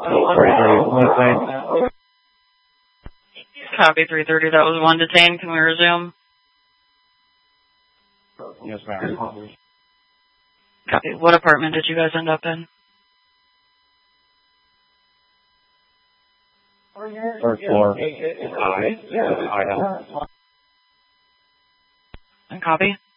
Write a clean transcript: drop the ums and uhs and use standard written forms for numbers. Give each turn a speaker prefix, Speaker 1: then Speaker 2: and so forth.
Speaker 1: Copy 330, that was one detained. Can we resume?
Speaker 2: Yes, ma'am.
Speaker 1: Copy. What apartment did you guys end up in?
Speaker 2: First floor.
Speaker 1: And copy?